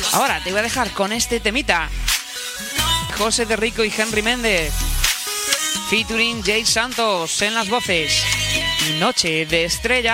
Ahora te voy a dejar con este temita. José de Rico y Henry Méndez, featuring Jay Santos en las voces. Noche de Estrella.